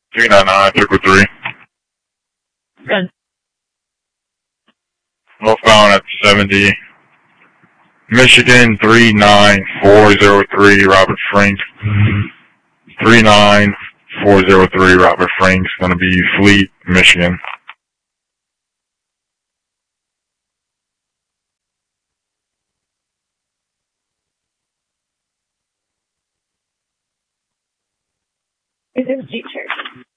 399, circle 3. Good. Northbound at 70. Michigan 39403, Robert Frank. 39403, Robert Frank's gonna be Fleet, Michigan. It was G-shirt.